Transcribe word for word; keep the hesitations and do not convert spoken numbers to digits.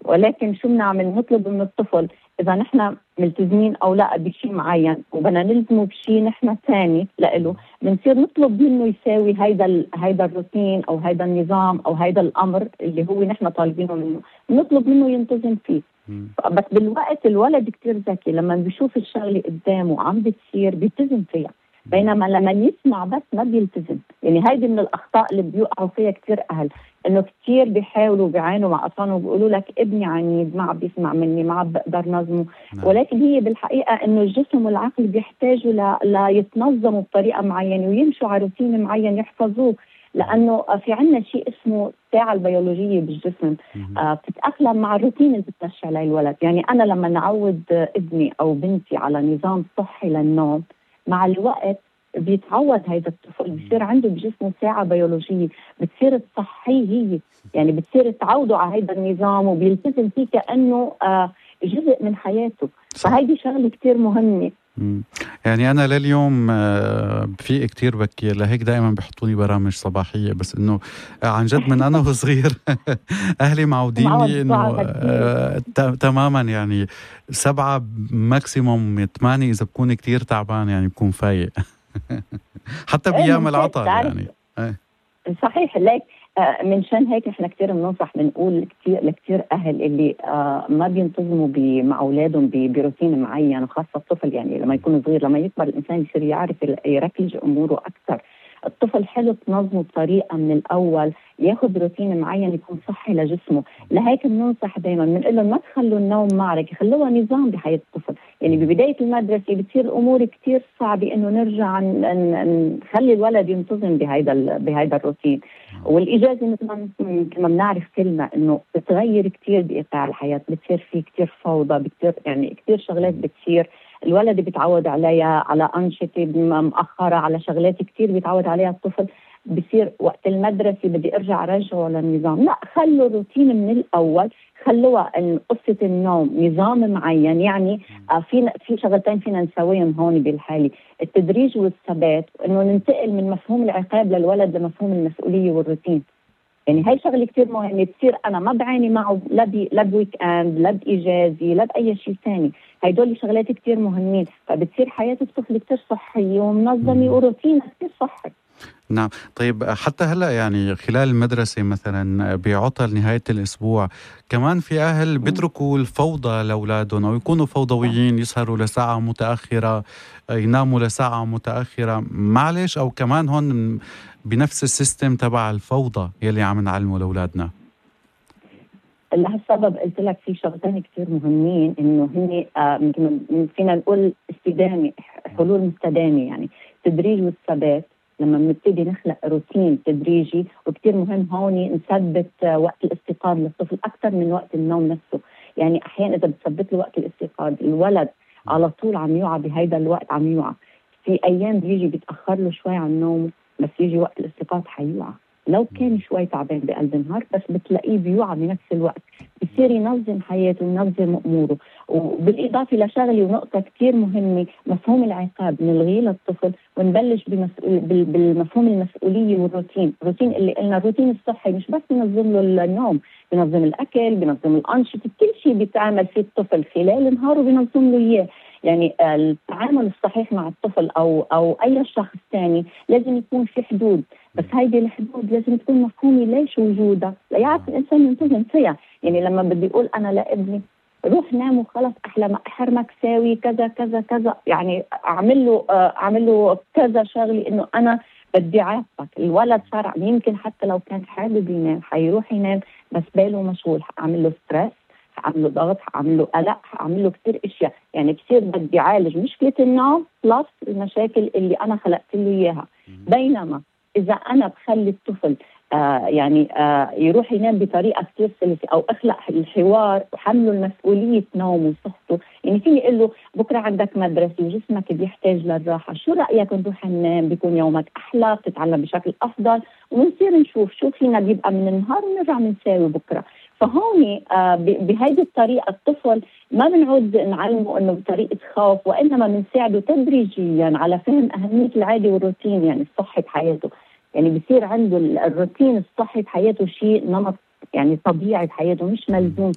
ولكن شو بنعمل؟ نطلب من الطفل إذا نحن ملتزمين أو لا بشيء معين وبدنا نلزمه بشيء نحن ثاني لإله، بنصير نطلب منه يساوي هيدا هيدا الروتين أو هيدا النظام أو هيدا الأمر اللي هو نحن طالبينه منه، نطلب منه ينتظم فيه. بس بالوقت الولد كتير ذكي، لما بيشوف الشغلة قدامه عم بتصير بيلتزم فيها، بينما لما يسمع بس ما بيلتزم. يعني هيدي من الأخطاء اللي بيوقعوا فيها كتير أهل، إنه كتير بيحاولوا بيعانوا مع أطفالهم وبيقولوا لك ابني عنيد، ما عم بيسمع مني، ما عم بقدر نظمه. نعم. ولكن هي بالحقيقة إنه الجسم والعقل بيحتاجوا لا, لا يتنظموا بطريقة معينة ويمشوا على روتين معين يحفظوه، لأنه في عنا شيء اسمه الساعة البيولوجية بالجسم آه بتتأقلم مع الروتين اللي بتمشي عليه الولد. يعني أنا لما نعود ابني أو بنتي على نظام صحي للنوم، مع الوقت بيتعود هيدا الطفل، بصير عنده بجسمه ساعة بيولوجية بتصير تصحيه هي، يعني بتصير تعوده على هيدا النظام وبيلتزم فيه كأنه آه جزء من حياته. فهيدي شغلة كتير مهمة. مم. يعني أنا لليوم بفيق كتير بكير، لهيك دائما بيحطوني برامج صباحية، بس إنه عن جد من أنا وصغير أهلي معوديني إنه آه تماما، يعني سبعة ماكسيموم ثمانية إذا بكون كتير تعبان يعني بكون فايق حتى بأيام العطل يعني. صحيح. ليك آه منشان هيك نحن كتير بننصح، بنقول كتير لكتير أهل اللي آه ما بينتظموا مع أولادهم بروتين معين، وخاصة الطفل يعني لما يكون صغير، لما يكبر الإنسان يصير يعرف يركز أموره أكثر. الطفل حلو تنظمه بطريقة من الأول، ياخد روتين معين يكون صحي لجسمه. لهيك بننصح دايما بنقول لهم ما تخلوا النوم معركة، خلوها نظام بحياة الطفل. يعني ببداية المدرسة بتصير الأمور كتير صعبة إنه نرجع نخلي الولد ينتظم بهيدا بهيدا الروتين. والإجازة مثل ما بنعرف كلمة إنه بتغير كتير بإيقاع الحياة، بتصير في كتير فوضى، بكتير يعني كتير شغلات بتصير الولد بيتعود عليها، على أنشطة مؤخرة، على شغلات كتير بيتعود عليها الطفل. بصير وقت المدرسة بدي أرجع رجعه للنظام، لا، خلوا الروتين من الأول، خلوها قصة النوم نظام معين. يعني في في شغلتين فينا نسويهم هون بالحالي، التدريج والثبات، وإنه ننتقل من مفهوم العقاب للولد لمفهوم المسؤولية والروتين. يعني هاي شغله كتير مهمه، بتصير انا ما بعاني معه لا بي لا بويك اند لا باجازي لا باي شيء ثاني. هيدول شغلات كتير مهمين، فبتصير حياه الطفل كتير صحيه ومنظمه وروتين كتير صحي. نعم. طيب حتى هلا يعني خلال المدرسة مثلا بعطل نهاية الأسبوع، كمان في أهل بيتركوا الفوضى لأولادهم أو يكونوا فوضويين، يسهروا لساعة متأخرة، يناموا لساعة متأخرة. معلش أو كمان هون بنفس السيستم تبع الفوضى يلي عم نعلمه لأولادنا. لهالسبب قلت لك في شغلتين كتير مهمين، إنه هن آه فينا نقول استدامة، حلول مستدامة. يعني التدريج والثبات، لما بنبتدي نخلق روتين تدريجي، وكتير مهم هون نثبت وقت الاستيقاظ للطفل أكثر من وقت النوم نفسه. يعني أحيانا إذا بتثبت له وقت الاستيقاظ، الولد على طول عم يوعى بهيدا الوقت، عم يوعى. في أيام بيجي بيتأخر له شوي عن نومه، بس يجي وقت الاستيقاظ حيوعى لو كان شوي تعبان بقلب النهار، بس بتلاقيه بيوعى بنفس الوقت، بصير ينظم حياته وينظم أموره. وبالإضافة لشغلة ونقطة كتير مهمة، مفهوم العقاب نلغيه للطفل ونبلش بمسؤول بالمفهوم المسؤولية والروتين. الروتين اللي قلنا الروتين الصحي مش بس بنظم له النوم، بنظم الأكل، بنظم الأنشطة، كل شيء بيتعمل فيه الطفل خلال النهار وبنظم له إياه. يعني التعامل الصحيح مع الطفل أو أو أي شخص ثاني لازم يكون في حدود، بس هيدي الحدود لازم تكون مفهومة ليش وجودها ليعرف الإنسان ينتظم فيها. يعني لما بدي أقول أنا لابني روح نام وخلص، أحلى ما أحرمك ساوي كذا كذا كذا، يعني أعمل له أعمل له كذا شغلي إنه أنا بدي عاقبك. الولد صار يمكن حتى لو كان حابب ينام حيروح ينام، بس باله مشغول، أعمل له ستريس، هعمل له ضغط، هعمل له قلق، هعمل له كثير اشياء. يعني كثير بدي اعالج مشكله النوم بلس المشاكل اللي انا خلقت له اياها. بينما اذا انا بخلي الطفل آه يعني آه يروح ينام بطريقه كثير سلسه، او اخلق الحوار وحمله المسؤوليه نومه وصحته. يعني فيني اقول له بكره عندك مدرسه وجسمك بيحتاج للراحه، شو رايك نروح ننام، بيكون يومك احلى، بتتعلم بشكل افضل، ونصير نشوف شو فينا بيبقى من النهار ونرجع بنساوي بكره. فهون آه بهيدي الطريقة الطفل ما بنعود نعلمه انه بطريقة خوف، وانما بنساعده تدريجيا على فهم اهمية العادة والروتين، يعني الصحي بحياته. يعني بصير عنده الروتين الصحي بحياته شيء نمط يعني طبيعي بحياته، مش ملزوم